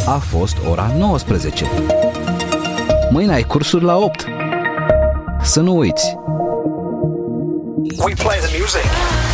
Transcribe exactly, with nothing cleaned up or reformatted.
a fost ora nouăsprezece. Mâine ai cursuri la opt. Să nu uiți! We play the music.